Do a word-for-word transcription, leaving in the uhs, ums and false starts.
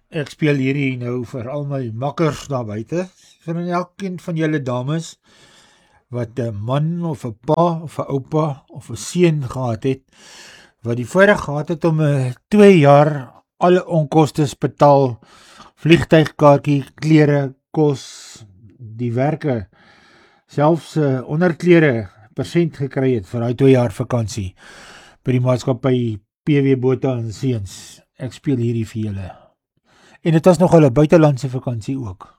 Ek speel hierdie nou vir al my makkers daar buite, vir elkeen van julle dames, wat 'n man of 'n pa of 'n oupa of 'n seun gehad het, wat die voorreg gehad het om 'n twee jaar alle onkostes betaal, vliegtuigkaartjie, klere, kos, die werke, selfs uh, onderklere persent gekry het vir daai twee jaar vakansie by die maatskappy P W Botha en Seuns. Ek speel hierdie vir julle. En dit was nog 'n buitelandse vakansie ook.